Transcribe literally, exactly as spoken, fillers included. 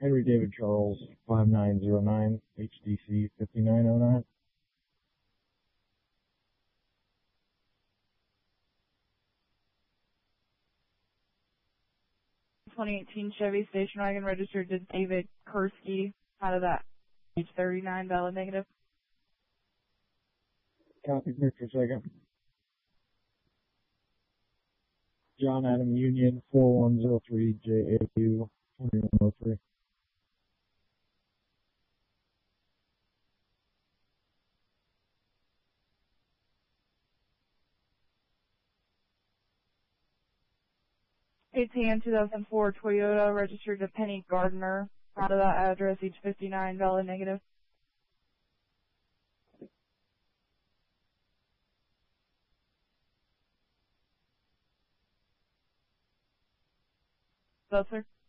Henry David Charles, five nine zero nine, H D C five nine zero nine. twenty eighteen Chevy station wagon registered to David Kursky. Out of that, age thirty-nine, valid negative. Copy, Victor, second. John Adam Union, four one zero three J A U twenty-one oh three. eighteen two thousand four Toyota registered to Penny Gardner. Out of that address, age fifty-nine, valid negative. So, sir.